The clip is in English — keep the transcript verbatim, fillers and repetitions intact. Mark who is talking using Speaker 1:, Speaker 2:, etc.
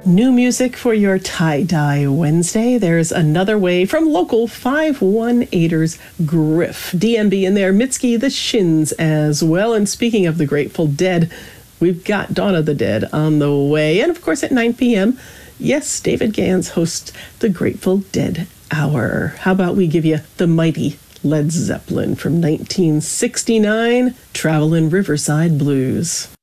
Speaker 1: New music for your Tie-Dye Wednesday. There's Another Way from local five one eighters Griff. D M B in there, Mitski, the Shins as well. And speaking of the Grateful Dead, we've got Dawn of the Dead on the way. And of course at nine p.m., yes, David Gans hosts the Grateful Dead Hour. How about we give you the mighty Led Zeppelin from nineteen sixty-nine, Travelin' Riverside Blues.